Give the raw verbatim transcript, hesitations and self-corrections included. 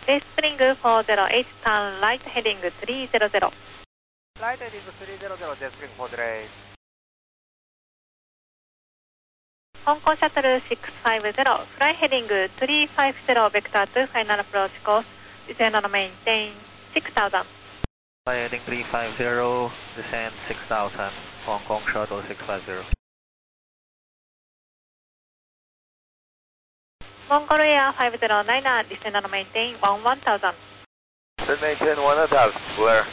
Spring four zero eight, turn right heading three zero zero. Right heading three zero zero, J Spring four zero eight. 香港シャトルろくごゼロ、フライヘディングさんごゼロ、ベクターとファイナルアプローチコース、descend on maintain six thousand. Fly heading three five zero, descend six thousand, Hong Kong Shuttle six five zero. Mongol Air five zero nine, descend on maintain one one thousand. Descend maintain one thousand, Blair.